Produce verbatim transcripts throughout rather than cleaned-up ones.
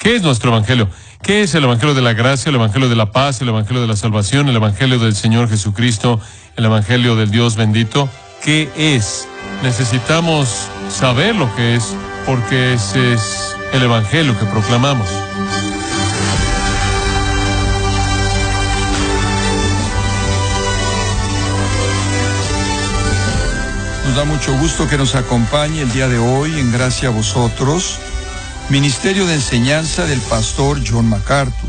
¿Qué es nuestro evangelio? ¿Qué es el evangelio de la gracia, el evangelio de la paz, el evangelio de la salvación, el evangelio del Señor Jesucristo, el evangelio del Dios bendito? ¿Qué es? Necesitamos saber lo que es, porque ese es el evangelio que proclamamos. Nos da mucho gusto que nos acompañe el día de hoy en Gracia a Vosotros, Ministerio de Enseñanza del pastor John MacArthur.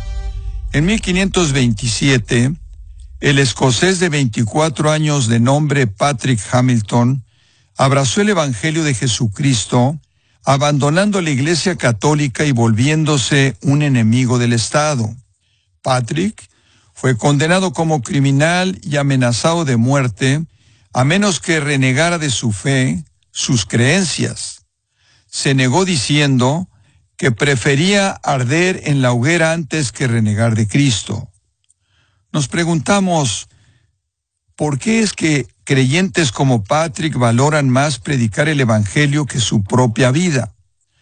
En mil quinientos veintisiete, el escocés de veinticuatro años de nombre Patrick Hamilton abrazó el Evangelio de Jesucristo, abandonando la Iglesia Católica y volviéndose un enemigo del Estado. Patrick fue condenado como criminal y amenazado de muerte a menos que renegara de su fe, sus creencias. Se negó diciendo que prefería arder en la hoguera antes que renegar de Cristo. Nos preguntamos, ¿por qué es que creyentes como Patrick valoran más predicar el Evangelio que su propia vida?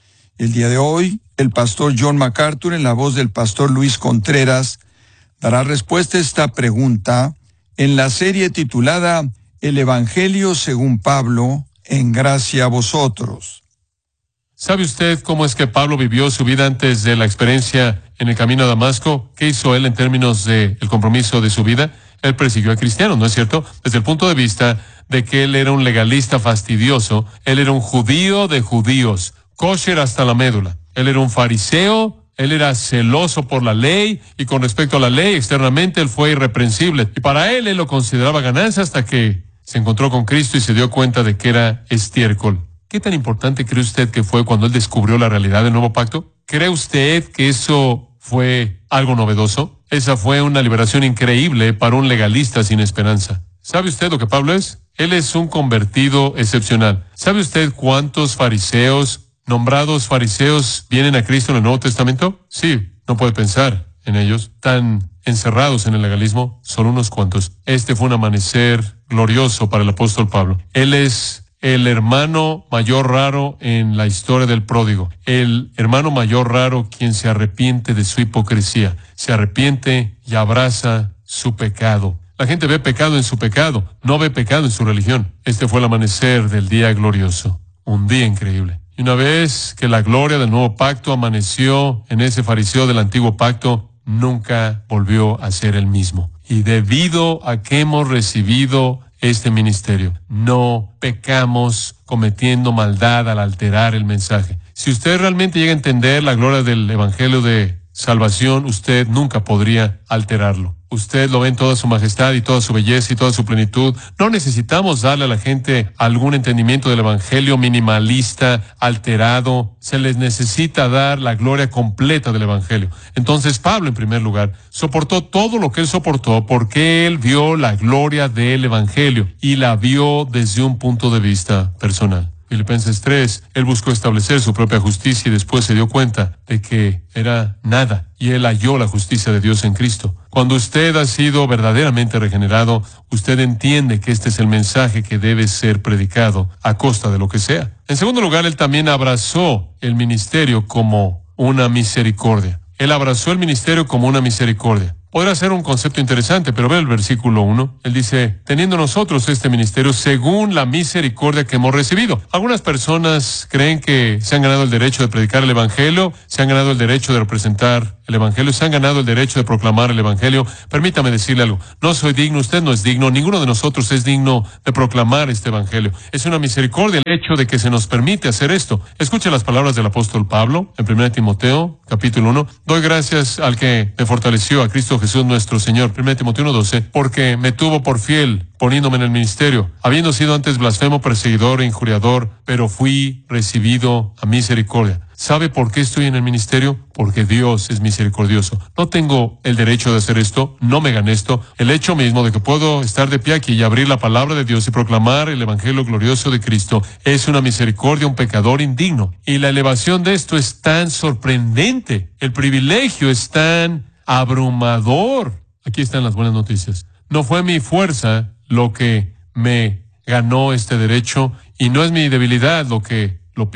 El día de hoy, el pastor John MacArthur, en la voz del pastor Luis Contreras, dará respuesta a esta pregunta en la serie titulada El Evangelio según Pablo, en gracia a vosotros. ¿Sabe usted cómo es que Pablo vivió su vida antes de la experiencia en el camino a Damasco? ¿Qué hizo él en términos del compromiso de su vida? Él persiguió a cristianos, ¿no es cierto? Desde el punto de vista de que él era un legalista fastidioso, él era un judío de judíos, kosher hasta la médula. Él era un fariseo, él era celoso por la ley, y con respecto a la ley, externamente él fue irreprensible. Y para él, él lo consideraba ganancia hasta que se encontró con Cristo y se dio cuenta de que era estiércol. ¿Qué tan importante cree usted que fue cuando él descubrió la realidad del nuevo pacto? ¿Cree usted que eso fue algo novedoso? Esa fue una liberación increíble para un legalista sin esperanza. ¿Sabe usted lo que Pablo es? Él es un convertido excepcional. ¿Sabe usted cuántos fariseos, nombrados fariseos, vienen a Cristo en el Nuevo Testamento? Sí, no puede pensar en ellos. Tan encerrados en el legalismo, solo unos cuantos. Este fue un amanecer glorioso para el apóstol Pablo. Él es el hermano mayor raro en la historia del pródigo. El hermano mayor raro quien se arrepiente de su hipocresía. Se arrepiente y abraza su pecado. La gente ve pecado en su pecado, no ve pecado en su religión. Este fue el amanecer del día glorioso. Un día increíble. Y una vez que la gloria del nuevo pacto amaneció en ese fariseo del antiguo pacto, nunca volvió a ser el mismo. Y debido a que hemos recibido este ministerio, no pecamos cometiendo maldad al alterar el mensaje. Si usted realmente llega a entender la gloria del evangelio de salvación, usted nunca podría alterarlo. Usted lo ve en toda su majestad y toda su belleza y toda su plenitud. No necesitamos darle a la gente algún entendimiento del evangelio minimalista, alterado. Se les necesita dar la gloria completa del evangelio. Entonces Pablo, en primer lugar, soportó todo lo que él soportó porque él vio la gloria del evangelio y la vio desde un punto de vista personal. Filipenses tres, él buscó establecer su propia justicia y después se dio cuenta de que era nada, y él halló la justicia de Dios en Cristo. Cuando usted ha sido verdaderamente regenerado, usted entiende que este es el mensaje que debe ser predicado a costa de lo que sea. En segundo lugar, él también abrazó el ministerio como una misericordia. Él abrazó el ministerio como una misericordia. Podrá ser un concepto interesante, pero ve el versículo uno. Él dice, teniendo nosotros este ministerio según la misericordia que hemos recibido. Algunas personas creen que se han ganado el derecho de predicar el evangelio, se han ganado el derecho de representar el evangelio, se han ganado el derecho de proclamar el evangelio. Permítame decirle algo, no soy digno, usted no es digno, ninguno de nosotros es digno de proclamar este evangelio. Es una misericordia el hecho de que se nos permite hacer esto. Escuche las palabras del apóstol Pablo en primera Timoteo, capítulo uno. Doy gracias al que me fortaleció, a Cristo Jesús nuestro Señor. primera Timoteo uno doce, porque me tuvo por fiel, poniéndome en el ministerio, habiendo sido antes blasfemo, perseguidor e injuriador, pero fui recibido a misericordia. ¿Sabe por qué estoy en el ministerio? Porque Dios es misericordioso. No tengo el derecho de hacer esto, no me gané esto. El hecho mismo de que puedo estar de pie aquí y abrir la palabra de Dios y proclamar el evangelio glorioso de Cristo es una misericordia, un pecador indigno. Y la elevación de esto es tan sorprendente. El privilegio es tan abrumador. Aquí están las buenas noticias. No fue mi fuerza lo que me ganó este derecho y no es mi debilidad lo que lo pierde.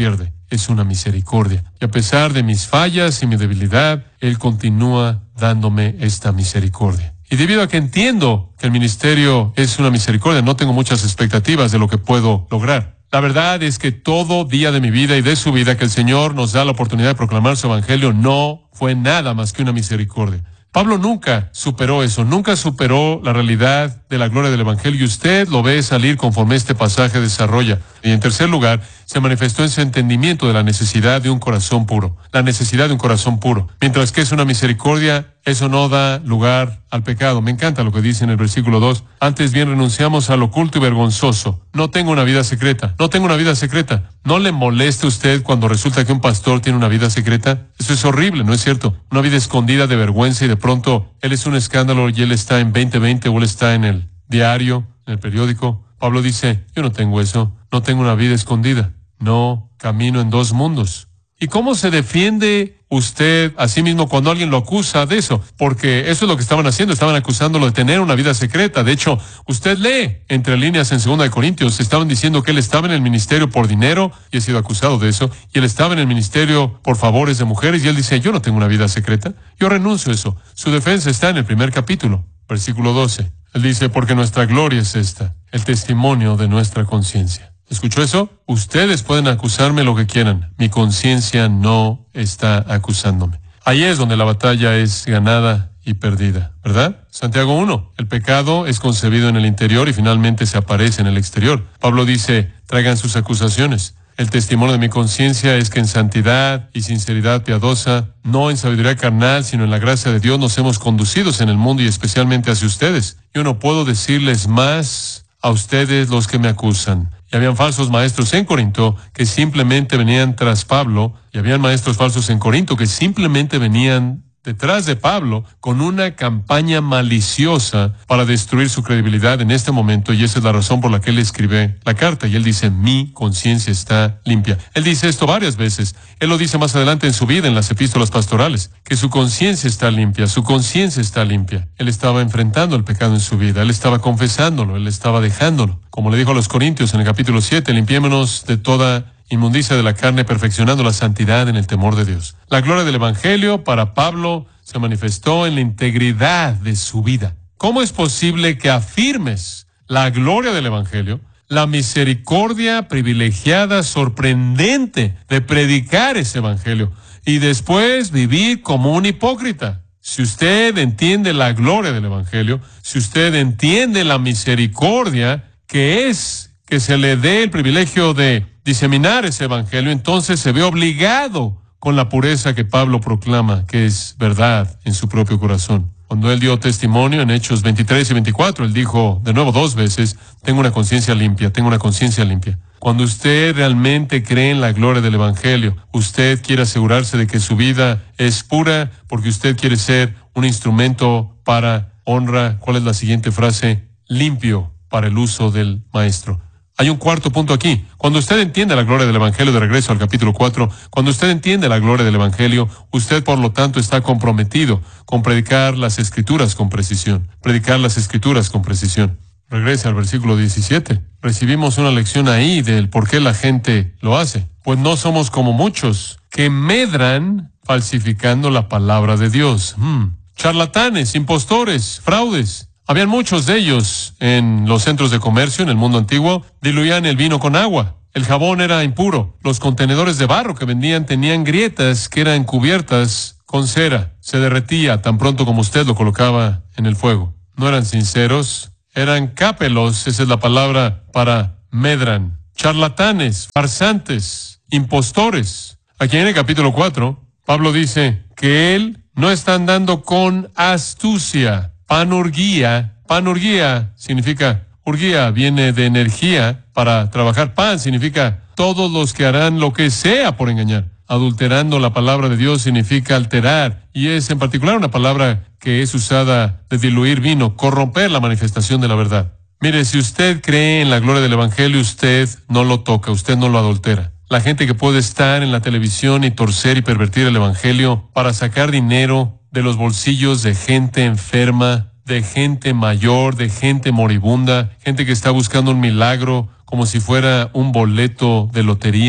es una misericordia. Y a pesar de mis fallas y mi debilidad, Él continúa dándome esta misericordia. Y debido a que entiendo que el ministerio es una misericordia, no tengo muchas expectativas de lo que puedo lograr. La verdad es que todo día de mi vida y de su vida que el Señor nos da la oportunidad de proclamar su evangelio no fue nada más que una misericordia. Pablo nunca superó eso, nunca superó la realidad de la gloria del evangelio, y usted lo ve salir conforme este pasaje desarrolla. Y en tercer lugar, se manifestó en su entendimiento de la necesidad de un corazón puro, la necesidad de un corazón puro. Mientras que es una misericordia, eso no da lugar al pecado. Me encanta lo que dice en el versículo dos. Antes bien renunciamos al oculto y vergonzoso. No tengo una vida secreta, no tengo una vida secreta. ¿No le moleste a usted cuando resulta que un pastor tiene una vida secreta? Eso es horrible, ¿no es cierto? Una vida escondida de vergüenza y de pronto él es un escándalo y él está en veinte veinte o él está en el diario, en el periódico. Pablo dice, yo no tengo eso, no tengo una vida escondida. No camino en dos mundos. ¿Y cómo se defiende usted a sí mismo cuando alguien lo acusa de eso? Porque eso es lo que estaban haciendo, estaban acusándolo de tener una vida secreta. De hecho, usted lee entre líneas en segunda de Corintios, estaban diciendo que él estaba en el ministerio por dinero y ha sido acusado de eso, y él estaba en el ministerio por favores de mujeres, y él dice, yo no tengo una vida secreta, yo renuncio a eso. Su defensa está en el primer capítulo, versículo doce. Él dice, porque nuestra gloria es esta, el testimonio de nuestra conciencia. ¿Escuchó eso? Ustedes pueden acusarme lo que quieran. Mi conciencia no está acusándome. Ahí es donde la batalla es ganada y perdida, ¿verdad? Santiago uno. El pecado es concebido en el interior y finalmente se aparece en el exterior. Pablo dice, traigan sus acusaciones. El testimonio de mi conciencia es que en santidad y sinceridad piadosa, no en sabiduría carnal, sino en la gracia de Dios, nos hemos conducidos en el mundo y especialmente hacia ustedes. Yo no puedo decirles más a ustedes los que me acusan. Y habían falsos maestros en Corinto que simplemente venían tras Pablo, y habían maestros falsos en Corinto que simplemente venían detrás de Pablo con una campaña maliciosa para destruir su credibilidad en este momento, y esa es la razón por la que él escribe la carta, y él dice, mi conciencia está limpia. Él dice esto varias veces, él lo dice más adelante en su vida, en las epístolas pastorales, que su conciencia está limpia, su conciencia está limpia. Él estaba enfrentando el pecado en su vida, él estaba confesándolo, él estaba dejándolo. Como le dijo a los Corintios en el capítulo siete, limpiémonos de toda inmundicia de la carne, perfeccionando la santidad en el temor de Dios. La gloria del evangelio para Pablo se manifestó en la integridad de su vida. ¿Cómo es posible que afirmes la gloria del evangelio, la misericordia privilegiada, sorprendente de predicar ese evangelio, y después vivir como un hipócrita? Si usted entiende la gloria del evangelio, si usted entiende la misericordia que es que se le dé el privilegio de diseminar ese evangelio, entonces se ve obligado con la pureza que Pablo proclama, que es verdad en su propio corazón. Cuando él dio testimonio en Hechos veintitrés y veinticuatro, él dijo de nuevo dos veces, tengo una conciencia limpia, tengo una conciencia limpia. Cuando usted realmente cree en la gloria del evangelio, usted quiere asegurarse de que su vida es pura porque usted quiere ser un instrumento para honra. ¿Cuál es la siguiente frase? Limpio para el uso del maestro. Hay un cuarto punto aquí. Cuando usted entiende la gloria del evangelio, de regreso al capítulo cuatro, cuando usted entiende la gloria del evangelio, usted por lo tanto está comprometido con predicar las escrituras con precisión. Predicar las escrituras con precisión. Regrese al versículo diecisiete. Recibimos una lección ahí del por qué la gente lo hace. Pues no somos como muchos que medran falsificando la palabra de Dios. Hmm. Charlatanes, impostores, fraudes. Habían muchos de ellos en los centros de comercio en el mundo antiguo. Diluían el vino con agua. El jabón era impuro. Los contenedores de barro que vendían tenían grietas que eran cubiertas con cera. Se derretía tan pronto como usted lo colocaba en el fuego. No eran sinceros. Eran cápelos, esa es la palabra para medran. Charlatanes, farsantes, impostores. Aquí en el capítulo cuatro, Pablo dice que él no está andando con astucia. Panurguía, panurguía significa, urguía viene de energía para trabajar. Pan significa todos los que harán lo que sea por engañar. Adulterando la palabra de Dios significa alterar, y es en particular una palabra que es usada de diluir vino, corromper la manifestación de la verdad. Mire, si usted cree en la gloria del evangelio, usted no lo toca, usted no lo adultera. La gente que puede estar en la televisión y torcer y pervertir el evangelio para sacar dinero de los bolsillos de gente enferma, de gente mayor, de gente moribunda, gente que está buscando un milagro como si fuera un boleto de lotería.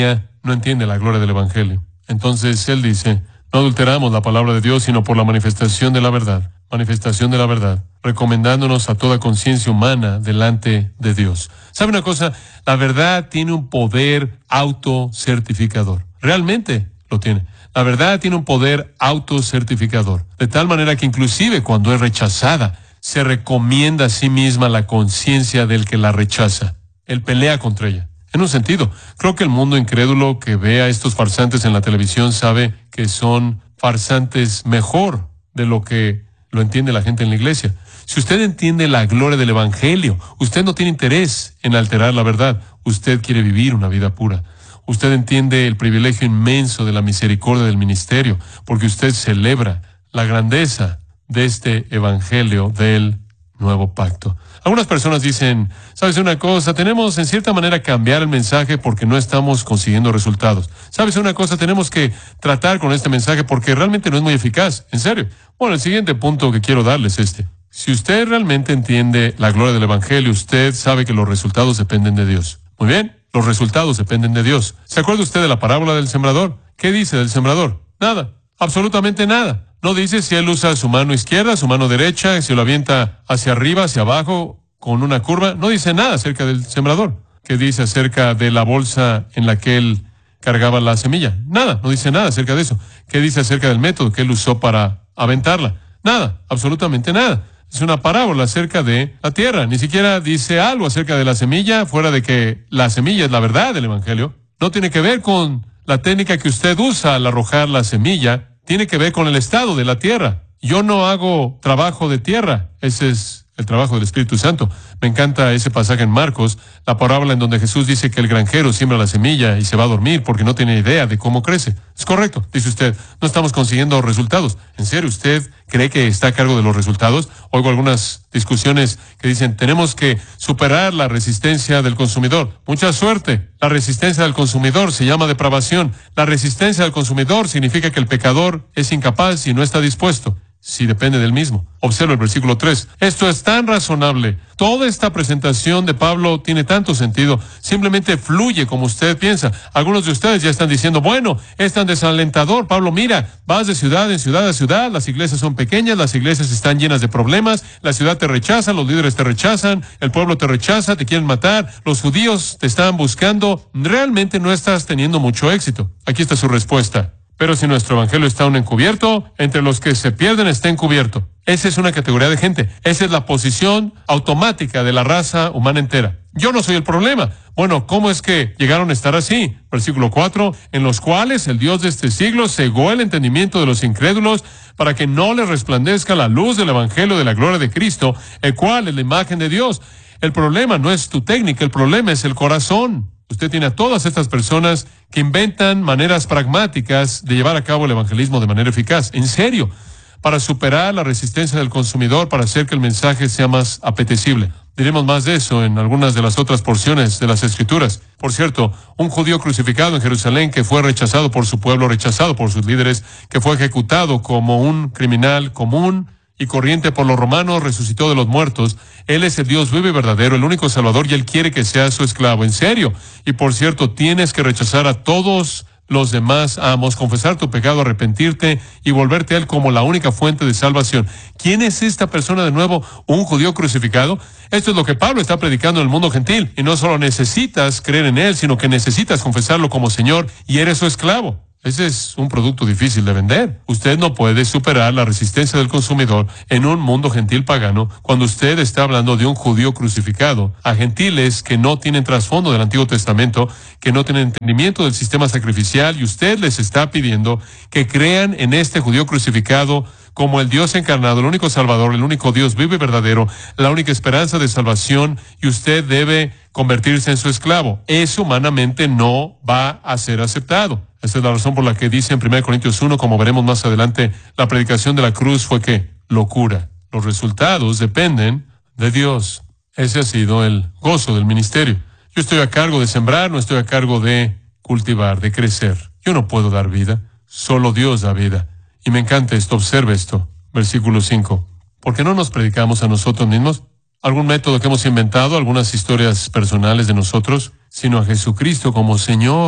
no entiende la gloria del Evangelio. Entonces él dice, no adulteramos la palabra de Dios, sino por la manifestación de la verdad. Manifestación de la verdad, recomendándonos a toda conciencia humana delante de Dios. ¿Sabe una cosa? La verdad tiene un poder autocertificador. Realmente lo tiene. La verdad tiene un poder autocertificador. De tal manera que inclusive cuando es rechazada, se recomienda a sí misma la conciencia del que la rechaza. Él pelea contra ella. En un sentido, creo que el mundo incrédulo que ve a estos farsantes en la televisión sabe que son farsantes mejor de lo que lo entiende la gente en la iglesia. Si usted entiende la gloria del Evangelio, usted no tiene interés en alterar la verdad. Usted quiere vivir una vida pura. Usted entiende el privilegio inmenso de la misericordia del ministerio, porque usted celebra la grandeza de este Evangelio del nuevo pacto. Algunas personas dicen, ¿sabes una cosa? Tenemos en cierta manera cambiar el mensaje porque no estamos consiguiendo resultados. ¿Sabes una cosa? Tenemos que tratar con este mensaje porque realmente no es muy eficaz. ¿En serio? Bueno, el siguiente punto que quiero darles es este. Si usted realmente entiende la gloria del Evangelio, usted sabe que los resultados dependen de Dios. Muy bien, los resultados dependen de Dios. ¿Se acuerda usted de la parábola del sembrador? ¿Qué dice del sembrador? Nada, absolutamente nada. No dice si él usa su mano izquierda, su mano derecha, si lo avienta hacia arriba, hacia abajo, con una curva. No dice nada acerca del sembrador. ¿Qué dice acerca de la bolsa en la que él cargaba la semilla? Nada, no dice nada acerca de eso. ¿Qué dice acerca del método que él usó para aventarla? Nada, absolutamente nada. Es una parábola acerca de la tierra. Ni siquiera dice algo acerca de la semilla, fuera de que la semilla es la verdad del Evangelio. No tiene que ver con la técnica que usted usa al arrojar la semilla. Tiene que ver con el estado de la tierra. Yo no hago trabajo de tierra. Ese es el trabajo del Espíritu Santo. Me encanta ese pasaje en Marcos, la parábola en donde Jesús dice que el granjero siembra la semilla y se va a dormir porque no tiene idea de cómo crece. Es correcto, dice usted. No estamos consiguiendo resultados. ¿En serio usted cree que está a cargo de los resultados? Oigo algunas discusiones que dicen, tenemos que superar la resistencia del consumidor. Mucha suerte. La resistencia del consumidor se llama depravación. La resistencia del consumidor significa que el pecador es incapaz y no está dispuesto. Si depende del mismo. Observa el versículo tres. Esto es tan razonable. Toda esta presentación de Pablo tiene tanto sentido. Simplemente fluye como usted piensa. Algunos de ustedes ya están diciendo, bueno, es tan desalentador. Pablo, mira, vas de ciudad en ciudad a ciudad. Las iglesias son pequeñas, las iglesias están llenas de problemas. La ciudad te rechaza, los líderes te rechazan, el pueblo te rechaza, te quieren matar. Los judíos te están buscando. Realmente no estás teniendo mucho éxito. Aquí está su respuesta. Pero si nuestro evangelio está aún encubierto, entre los que se pierden está encubierto. Esa es una categoría de gente. Esa es la posición automática de la raza humana entera. Yo no soy el problema. Bueno, ¿cómo es que llegaron a estar así? Versículo cuatro, en los cuales el Dios de este siglo cegó el entendimiento de los incrédulos para que no les resplandezca la luz del evangelio de la gloria de Cristo, el cual es la imagen de Dios. El problema no es tu técnica, el problema es el corazón. Usted tiene a todas estas personas que inventan maneras pragmáticas de llevar a cabo el evangelismo de manera eficaz. En serio, para superar la resistencia del consumidor, para hacer que el mensaje sea más apetecible. Diremos más de eso en algunas de las otras porciones de las Escrituras. Por cierto, un judío crucificado en Jerusalén que fue rechazado por su pueblo, rechazado por sus líderes, que fue ejecutado como un criminal común y corriente por los romanos, resucitó de los muertos. Él es el Dios vivo y verdadero, el único Salvador, y Él quiere que seas su esclavo. En serio. Y por cierto, tienes que rechazar a todos los demás amos, confesar tu pecado, arrepentirte y volverte a Él como la única fuente de salvación. ¿Quién es esta persona de nuevo? ¿Un judío crucificado? Esto es lo que Pablo está predicando en el mundo gentil. Y no solo necesitas creer en Él, sino que necesitas confesarlo como Señor y eres su esclavo. Ese es un producto difícil de vender. Usted no puede superar la resistencia del consumidor en un mundo gentil pagano cuando usted está hablando de un judío crucificado, a gentiles que no tienen trasfondo del Antiguo Testamento, que no tienen entendimiento del sistema sacrificial, y usted les está pidiendo que crean en este judío crucificado como el Dios encarnado, el único Salvador, el único Dios vivo y verdadero, la única esperanza de salvación, y usted debe convertirse en su esclavo. Eso humanamente no va a ser aceptado. Esa es la razón por la que dice en primera Corintios uno, como veremos más adelante, la predicación de la cruz fue ¿qué? Locura. Los resultados dependen de Dios. Ese ha sido el gozo del ministerio. Yo estoy a cargo de sembrar, no estoy a cargo de cultivar, de crecer. Yo no puedo dar vida, solo Dios da vida. Y me encanta esto, observe esto, versículo cinco. ¿Por qué no nos predicamos a nosotros mismos? ¿Algún método que hemos inventado, algunas historias personales de nosotros? Sino a Jesucristo como Señor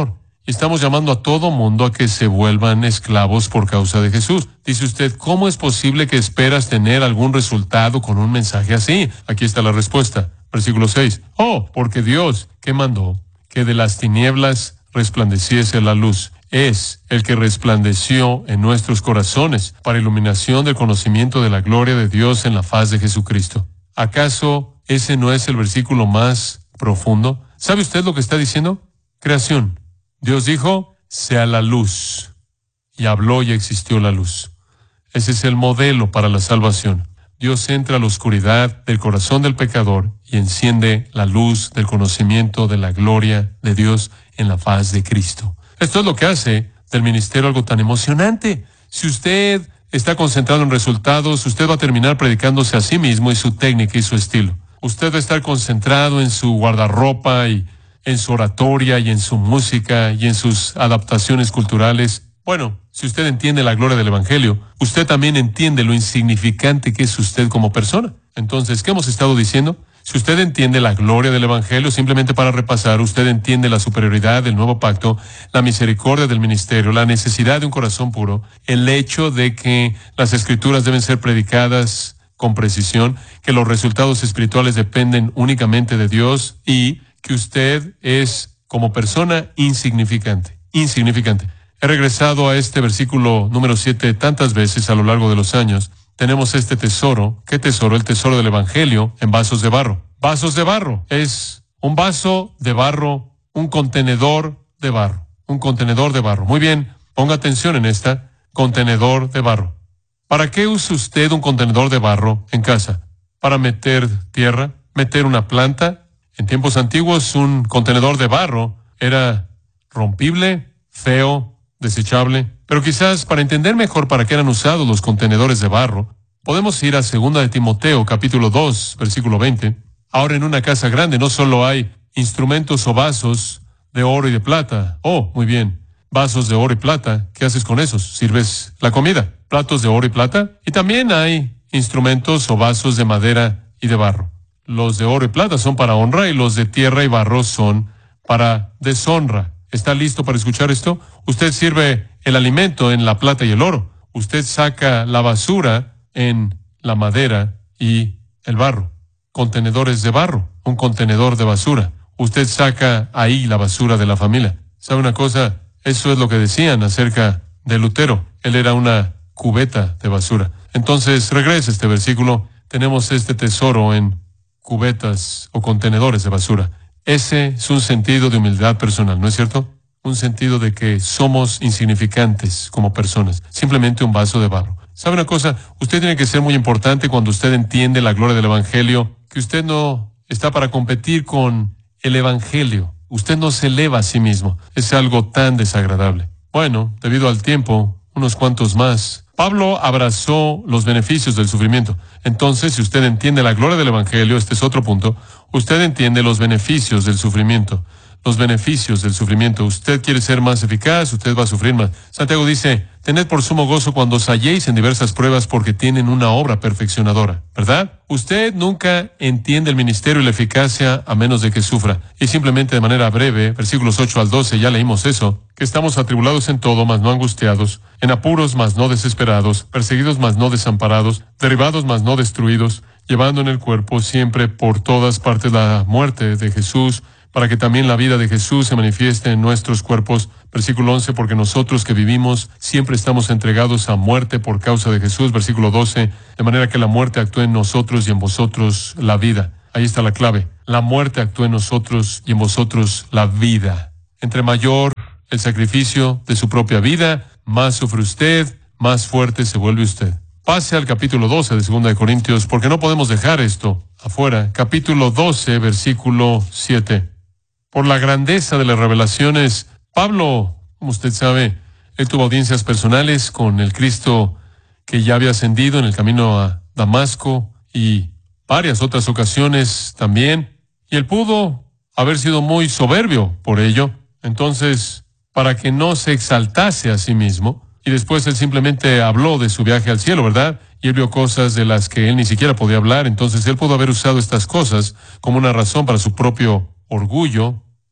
Y estamos llamando a todo mundo a que se vuelvan esclavos por causa de Jesús. Dice usted, ¿cómo es posible que esperas tener algún resultado con un mensaje así? Aquí está la respuesta. Versículo seis. Oh, porque Dios, ¿qué mandó? Que de las tinieblas resplandeciese la luz. Es el que resplandeció en nuestros corazones para iluminación del conocimiento de la gloria de Dios en la faz de Jesucristo. ¿Acaso ese no es el versículo más profundo? ¿Sabe usted lo que está diciendo? Creación. Dios dijo, sea la luz. Y habló y existió la luz. Ese es el modelo para la salvación. Dios entra a la oscuridad del corazón del pecador y enciende la luz del conocimiento de la gloria de Dios en la faz de Cristo. Esto es lo que hace del ministerio algo tan emocionante. Si usted está concentrado en resultados, usted va a terminar predicándose a sí mismo y su técnica y su estilo. Usted va a estar concentrado en su guardarropa y en su oratoria y en su música y en sus adaptaciones culturales. Bueno, si usted entiende la gloria del Evangelio, usted también entiende lo insignificante que es usted como persona. Entonces, ¿qué hemos estado diciendo? Si usted entiende la gloria del Evangelio, simplemente para repasar, usted entiende la superioridad del nuevo pacto, la misericordia del ministerio, la necesidad de un corazón puro, el hecho de que las Escrituras deben ser predicadas con precisión, que los resultados espirituales dependen únicamente de Dios y que usted es, como persona, insignificante. Insignificante. He regresado a este versículo número siete tantas veces a lo largo de los años. Tenemos este tesoro. ¿Qué tesoro? El tesoro del Evangelio en vasos de barro. Vasos de barro. Es un vaso de barro, un contenedor de barro. Un contenedor de barro. Muy bien, ponga atención en esta. Contenedor de barro. ¿Para qué usa usted un contenedor de barro en casa? ¿Para meter tierra? ¿Meter una planta? En tiempos antiguos, un contenedor de barro era rompible, feo, desechable. Pero quizás para entender mejor para qué eran usados los contenedores de barro, podemos ir a segunda de Timoteo, capítulo dos, versículo veinte. Ahora en una casa grande no solo hay instrumentos o vasos de oro y de plata. Oh, muy bien. Vasos de oro y plata. ¿Qué haces con esos? ¿Sirves la comida? Platos de oro y plata. Y también hay instrumentos o vasos de madera y de barro. Los de oro y plata son para honra y los de tierra y barro son para deshonra. ¿Está listo para escuchar esto? Usted sirve el alimento en la plata y el oro. Usted saca la basura en la madera y el barro. Contenedores de barro, un contenedor de basura. Usted saca ahí la basura de la familia. ¿Sabe una cosa? Eso es lo que decían acerca de Lutero. Él era una cubeta de basura. Entonces, regresa este versículo. Tenemos este tesoro en cubetas o contenedores de basura. Ese es un sentido de humildad personal, ¿no es cierto? Un sentido de que somos insignificantes como personas. Simplemente un vaso de barro. ¿Sabe una cosa? Usted tiene que ser muy importante cuando usted entiende la gloria del Evangelio, que usted no está para competir con el Evangelio. Usted no se eleva a sí mismo. Es algo tan desagradable. Bueno, debido al tiempo, unos cuantos más. Pablo abrazó los beneficios del sufrimiento. Entonces, si usted entiende la gloria del Evangelio, este es otro punto, usted entiende los beneficios del sufrimiento. Los beneficios del sufrimiento. Usted quiere ser más eficaz, usted va a sufrir más. Santiago dice, tened por sumo gozo cuando os halléis en diversas pruebas porque tienen una obra perfeccionadora. ¿Verdad? Usted nunca entiende el ministerio y la eficacia a menos de que sufra. Y simplemente de manera breve, versículos ocho al doce, ya leímos eso, que estamos atribulados en todo, mas no angustiados, en apuros, mas no desesperados, perseguidos, mas no desamparados, derribados, mas no destruidos, llevando en el cuerpo siempre por todas partes la muerte de Jesús, para que también la vida de Jesús se manifieste en nuestros cuerpos. Versículo once, porque nosotros que vivimos siempre estamos entregados a muerte por causa de Jesús. Versículo doce, de manera que la muerte actúe en nosotros y en vosotros la vida. Ahí está la clave. La muerte actúa en nosotros y en vosotros la vida. Entre mayor el sacrificio de su propia vida, más sufre usted, más fuerte se vuelve usted. Pase al capítulo doce de segunda de Corintios, porque no podemos dejar esto afuera. Capítulo doce, versículo siete. Por la grandeza de las revelaciones, Pablo, como usted sabe, él tuvo audiencias personales con el Cristo que ya había ascendido en el camino a Damasco y varias otras ocasiones también. Y él pudo haber sido muy soberbio por ello. Entonces, para que no se exaltase a sí mismo, y después él simplemente habló de su viaje al cielo, ¿verdad? Y él vio cosas de las que él ni siquiera podía hablar. Entonces él pudo haber usado estas cosas como una razón para su propio orgullo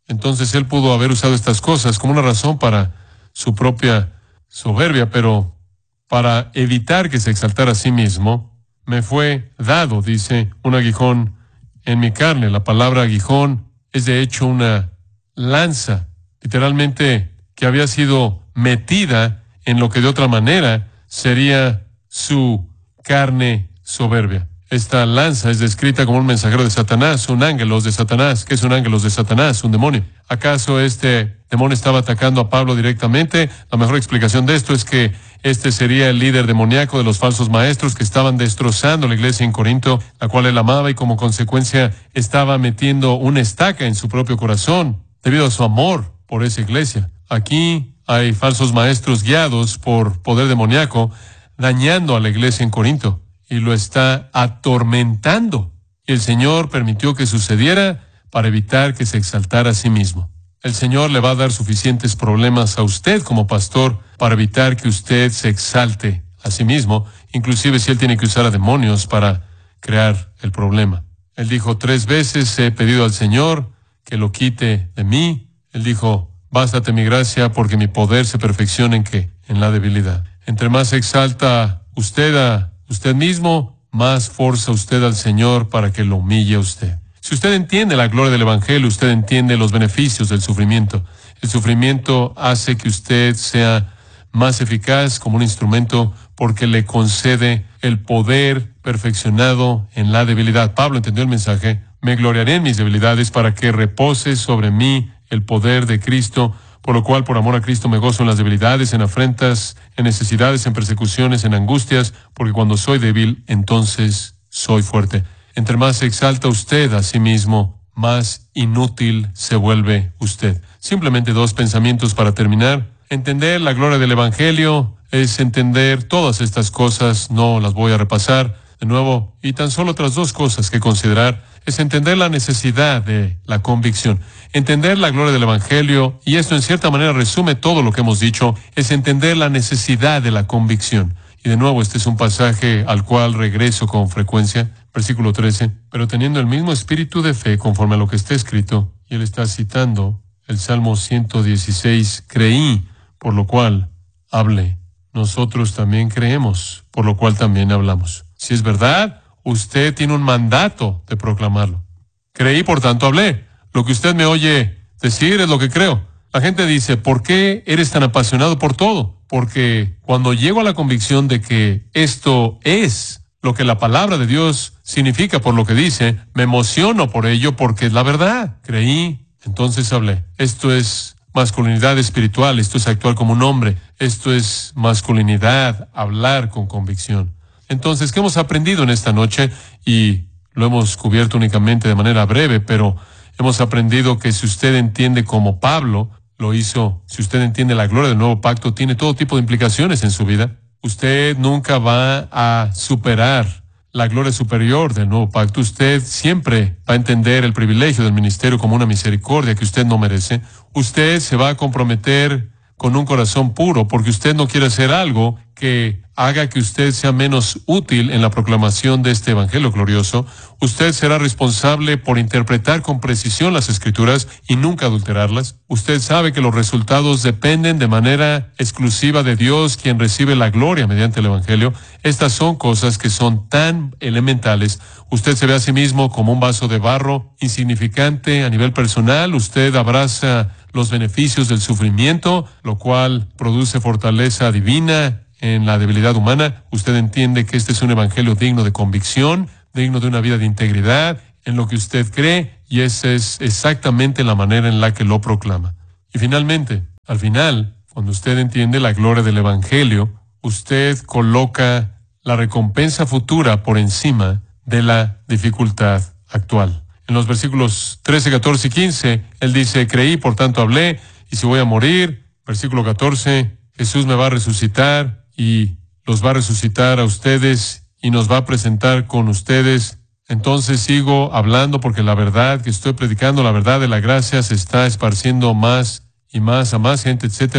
Entonces él pudo haber usado estas cosas como una razón para su propia soberbia, pero para evitar que se exaltara a sí mismo, me fue dado, dice, un aguijón en mi carne. La palabra aguijón es de hecho una lanza, literalmente, que había sido metida en lo que de otra manera sería su carne soberbia. Esta lanza es descrita como un mensajero de Satanás, un ángelos de Satanás. ¿Qué es un ángelos de Satanás? Un demonio. ¿Acaso este demonio estaba atacando a Pablo directamente? La mejor explicación de esto es que este sería el líder demoníaco de los falsos maestros que estaban destrozando la iglesia en Corinto, la cual él amaba, y como consecuencia estaba metiendo una estaca en su propio corazón debido a su amor por esa iglesia. Aquí hay falsos maestros guiados por poder demoníaco dañando a la iglesia en Corinto, y lo está atormentando. Y el Señor permitió que sucediera para evitar que se exaltara a sí mismo. El Señor le va a dar suficientes problemas a usted como pastor para evitar que usted se exalte a sí mismo, inclusive si Él tiene que usar a demonios para crear el problema. Él dijo, tres veces he pedido al Señor que lo quite de mí. Él dijo, bástate mi gracia porque mi poder se perfecciona en ¿qué? En la debilidad. Entre más se exalta usted a usted mismo, más forza usted al Señor para que lo humille a usted. Si usted entiende la gloria del Evangelio, usted entiende los beneficios del sufrimiento. El sufrimiento hace que usted sea más eficaz como un instrumento porque le concede el poder perfeccionado en la debilidad. Pablo entendió el mensaje. Me gloriaré en mis debilidades para que repose sobre mí el poder de Cristo, por lo cual por amor a Cristo me gozo en las debilidades, en afrentas, en necesidades, en persecuciones, en angustias, porque cuando soy débil, entonces soy fuerte. Entre más se exalta usted a sí mismo, más inútil se vuelve usted. Simplemente dos pensamientos para terminar. Entender la gloria del Evangelio es entender todas estas cosas, no las voy a repasar de nuevo, y tan solo otras dos cosas que considerar es entender la necesidad de la convicción. Entender la gloria del Evangelio, y esto en cierta manera resume todo lo que hemos dicho, es entender la necesidad de la convicción. Y de nuevo, este es un pasaje al cual regreso con frecuencia, versículo trece, pero teniendo el mismo espíritu de fe conforme a lo que está escrito, y él está citando el Salmo ciento dieciséis, creí, por lo cual hablé. Nosotros también creemos, por lo cual también hablamos. Si es verdad, usted tiene un mandato de proclamarlo. Creí, por tanto hablé. Lo que usted me oye decir es lo que creo. La gente dice, ¿por qué eres tan apasionado por todo? Porque cuando llego a la convicción de que esto es lo que la palabra de Dios significa por lo que dice, me emociono por ello porque es la verdad. Creí, entonces hablé. Esto es masculinidad espiritual, esto es actuar como un hombre, esto es masculinidad, hablar con convicción. Entonces, ¿qué hemos aprendido en esta noche? Y lo hemos cubierto únicamente de manera breve, pero hemos aprendido que si usted entiende como Pablo lo hizo, si usted entiende la gloria del nuevo pacto, tiene todo tipo de implicaciones en su vida. Usted nunca va a superar la gloria superior del nuevo pacto. Usted siempre va a entender el privilegio del ministerio como una misericordia que usted no merece. Usted se va a comprometer con un corazón puro porque usted no quiere hacer algo que haga que usted sea menos útil en la proclamación de este evangelio glorioso. Usted será responsable por interpretar con precisión las Escrituras y nunca adulterarlas. Usted sabe que los resultados dependen de manera exclusiva de Dios, quien recibe la gloria mediante el evangelio. Estas son cosas que son tan elementales. Usted se ve a sí mismo como un vaso de barro insignificante a nivel personal. Usted abraza los beneficios del sufrimiento, lo cual produce fortaleza divina en la debilidad humana. Usted entiende que este es un evangelio digno de convicción, digno de una vida de integridad, en lo que usted cree, y esa es exactamente la manera en la que lo proclama. Y finalmente, al final, cuando usted entiende la gloria del evangelio, usted coloca la recompensa futura por encima de la dificultad actual. En los versículos trece, catorce y quince, él dice, creí, por tanto hablé, y si voy a morir, versículo catorce, Jesús me va a resucitar, y los va a resucitar a ustedes, y nos va a presentar con ustedes. Entonces sigo hablando porque la verdad que estoy predicando, la verdad de la gracia, se está esparciendo más y más a más gente, etcétera.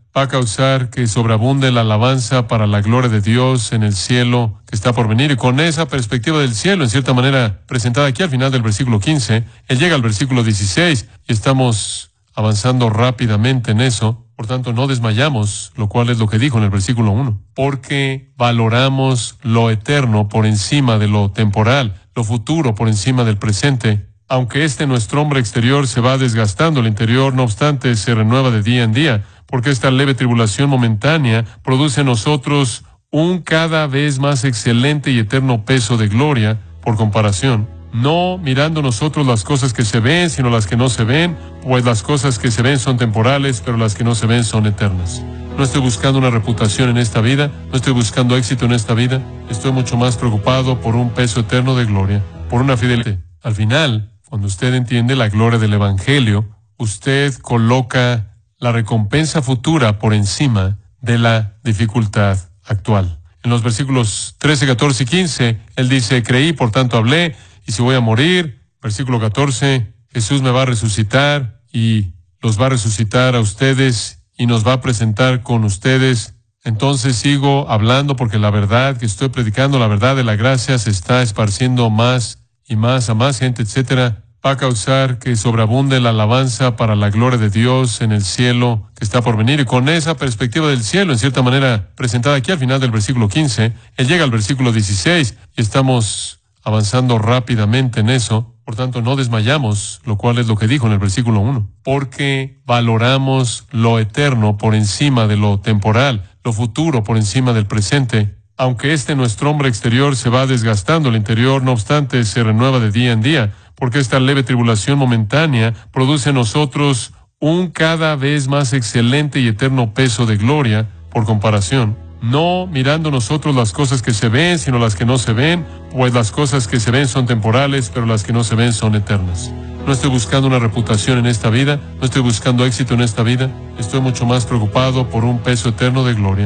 va a causar que sobreabunde la alabanza para la gloria de Dios en el cielo que está por venir. Y con esa perspectiva del cielo, en cierta manera presentada aquí al final del versículo quince, él llega al versículo dieciséis y estamos avanzando rápidamente en eso. Por tanto, no desmayamos, lo cual es lo que dijo en el versículo uno. Porque valoramos lo eterno por encima de lo temporal, lo futuro por encima del presente. Aunque este nuestro hombre exterior se va desgastando, el interior, no obstante, se renueva de día en día, porque esta leve tribulación momentánea produce en nosotros un cada vez más excelente y eterno peso de gloria por comparación. No mirando nosotros las cosas que se ven, sino las que no se ven, pues las cosas que se ven son temporales, pero las que no se ven son eternas. No estoy buscando una reputación en esta vida, no estoy buscando éxito en esta vida, estoy mucho más preocupado por un peso eterno de gloria, por una fidelidad. Al final, cuando usted entiende la gloria del Evangelio, usted coloca la recompensa futura por encima de la dificultad actual. En los versículos trece, catorce y quince, él dice, creí, por tanto hablé, y si voy a morir, versículo catorce, Jesús me va a resucitar y los va a resucitar a ustedes y nos va a presentar con ustedes. Entonces sigo hablando porque la verdad que estoy predicando, la verdad de la gracia, se está esparciendo más y más a más gente, etcétera. Va a causar que sobreabunde la alabanza para la gloria de Dios en el cielo que está por venir. Y con esa perspectiva del cielo, en cierta manera presentada aquí al final del versículo quince, él llega al versículo dieciséis y estamos avanzando rápidamente en eso. Por tanto, no desmayamos, lo cual es lo que dijo en el versículo uno. Porque valoramos lo eterno por encima de lo temporal, lo futuro por encima del presente. Aunque este nuestro hombre exterior se va desgastando, el interior, no obstante, se renueva de día en día, porque esta leve tribulación momentánea produce en nosotros un cada vez más excelente y eterno peso de gloria por comparación. No mirando nosotros las cosas que se ven, sino las que no se ven, pues las cosas que se ven son temporales, pero las que no se ven son eternas. No estoy buscando una reputación en esta vida, no estoy buscando éxito en esta vida, estoy mucho más preocupado por un peso eterno de gloria.